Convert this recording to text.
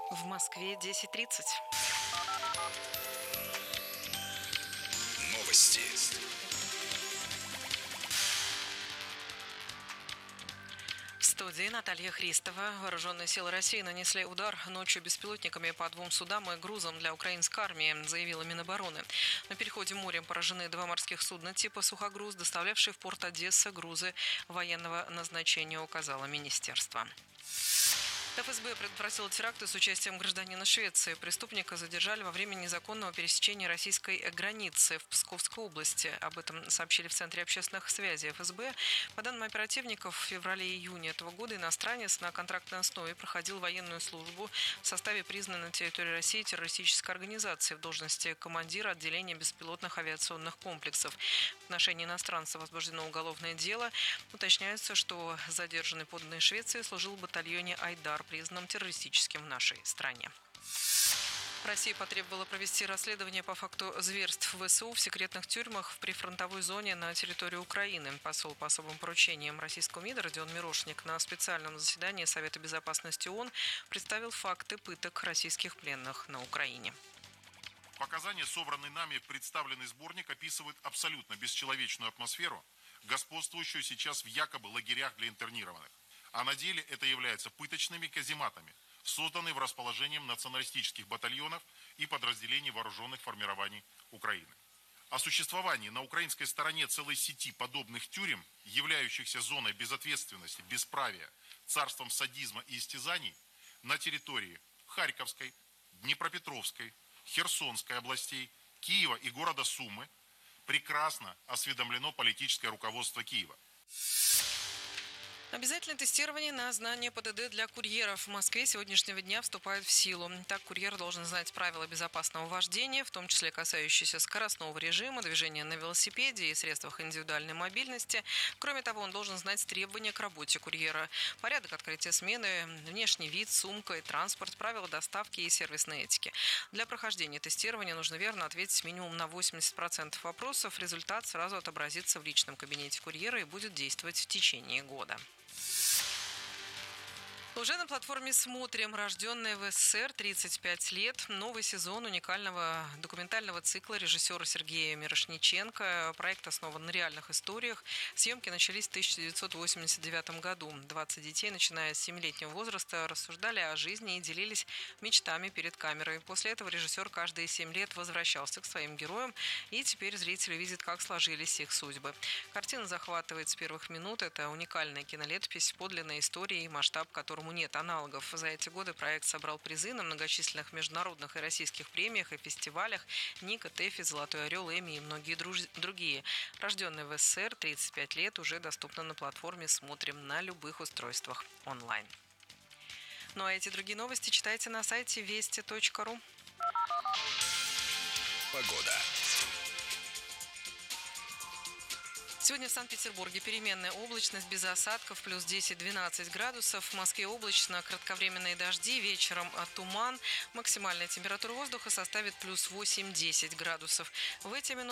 В Москве 10:30. Новости. В студии Наталья Христова. Вооруженные силы России нанесли удар ночью беспилотниками по 2 судам и грузам для украинской армии, заявила Минобороны. На переходе морем поражены 2 морских судна типа «Сухогруз», доставлявшие в порт Одесса грузы военного назначения, указало министерство. ФСБ предотвратила теракты с участием гражданина Швеции. Преступника задержали во время незаконного пересечения российской границы в Псковской области. Об этом сообщили в Центре общественных связей ФСБ. По данным оперативников, в феврале и июне этого года иностранец на контрактной основе проходил военную службу в составе признанной на территории России террористической организации в должности командира отделения беспилотных авиационных комплексов. В отношении иностранца возбуждено уголовное дело. Уточняется, что задержанный подданный Швеции служил в батальоне «Айдар», признанном террористическим в нашей стране. Россия потребовала провести расследование по факту зверств ВСУ в секретных тюрьмах в прифронтовой зоне на территории Украины. Посол по особым поручениям российского МИДа Родион Мирошник на специальном заседании Совета безопасности ООН представил факты пыток российских пленных на Украине. Показания, собранные нами в представленный сборник, описывают абсолютно бесчеловечную атмосферу, господствующую сейчас в якобы лагерях для интернированных. А на деле это являются пыточными казематами, созданные в расположении националистических батальонов и подразделений вооруженных формирований Украины. О существовании на украинской стороне целой сети подобных тюрем, являющихся зоной безответственности, бесправия, царством садизма и истязаний, на территории Харьковской, Днепропетровской, Херсонской областей, Киева и города Сумы прекрасно осведомлено политическое руководство Киева. Обязательное тестирование на знание ПДД для курьеров в Москве с сегодняшнего дня вступает в силу. Так, курьер должен знать правила безопасного вождения, в том числе касающиеся скоростного режима, движения на велосипеде и средствах индивидуальной мобильности. Кроме того, он должен знать требования к работе курьера: порядок открытия смены, внешний вид, сумка и транспорт, правила доставки и сервисной этики. Для прохождения тестирования нужно верно ответить минимум на 80% вопросов. Результат сразу отобразится в личном кабинете курьера и будет действовать в течение года. Уже на платформе «Смотрим», рожденная в СССР, 35 лет, новый сезон уникального документального цикла режиссера Сергея Мирошниченко. Проект основан на реальных историях. Съемки начались в 1989 году. 20 детей, начиная с 7-летнего возраста, рассуждали о жизни и делились мечтами перед камерой. После этого режиссер каждые 7 лет возвращался к своим героям, и теперь зрители видят, как сложились их судьбы. Картина захватывает с первых минут. Это уникальная кинолетопись, подлинная история и масштаб, которому нет аналогов. За эти годы проект собрал призы на многочисленных международных и российских премиях и фестивалях: Ника, ТЭФИ, Золотой орел, Эмми и многие другие. Рожденный в СССР, 35 лет, уже доступна на платформе «Смотрим» на любых устройствах онлайн. Ну а эти другие новости читайте на сайте вести.ру. Погода. Сегодня в Санкт-Петербурге переменная облачность, без осадков, плюс 10-12 градусов. В Москве облачно, кратковременные дожди, вечером туман. Максимальная температура воздуха составит плюс 8-10 градусов. В эти минуты